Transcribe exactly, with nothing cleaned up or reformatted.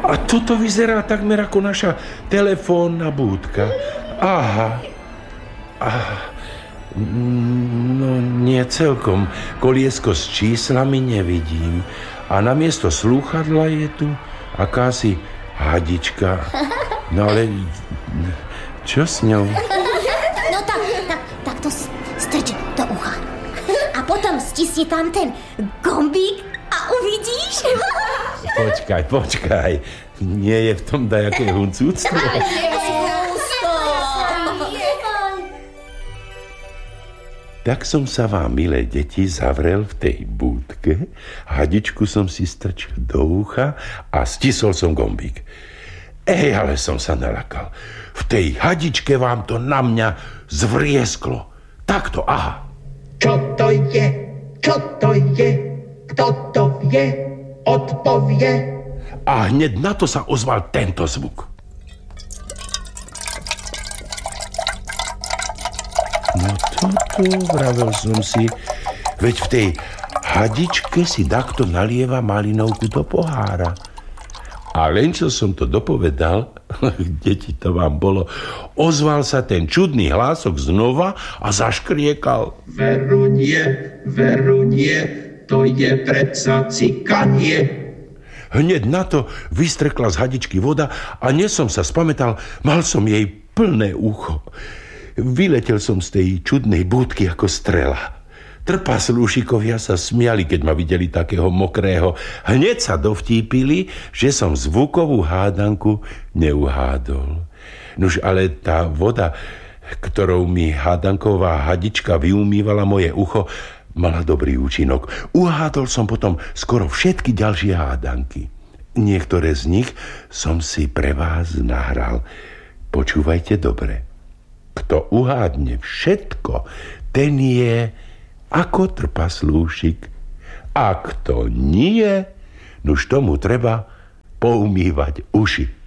A toto vyzerá takmer ako naša telefónna búdka. Aha. Aha. No nie celkom. Koliesko s číslami nevidím. A namiesto slúchadla je tu akási hadička. No ale čo s ňou? No tak, tak, tak to strč do ucha. A potom stisni tam ten gombík a uvidíš. Počkaj, počkaj. Nie je v tom dajaké huncúctvo? Tak som sa vám, milé deti, zavrel v tej búdke, hadičku som si strčil do ucha a stisol som gombík. Ej, ale som sa nalakal. V tej hadičke vám to na mňa zvriesklo. Takto, aha. Čo to je? Čo to je? Kto to vie? Odpovie. A hneď na to sa ozval tento zvuk. No toto, vravel som si, veď v tej hadičke si takto nalieva malinovku do pohára. A len čo som to dopovedal, deti, to vám bolo, ozval sa ten čudný hlások znova a zaškriekal. Veru nie, veru nie, to je predsa cikanie. Hneď na to vystrekla z hadičky voda a než som sa spamätal, mal som jej plné ucho. Vyletel som z tej čudnej búdky ako strela. Trpaslúšikovia sa smiali, keď ma videli takého mokrého. Hneď sa dovtípili, že som zvukovú hádanku neuhádol. Nuž ale tá voda, ktorou mi hádanková hadička vyumývala moje ucho, mala dobrý účinok. Uhádol som potom skoro všetky ďalšie hádanky. Niektoré z nich som si pre vás nahral. Počúvajte dobre. Kto uhádne všetko, ten je ako trpaslúšik. A kto nie, nuž tomu treba poumývať uši.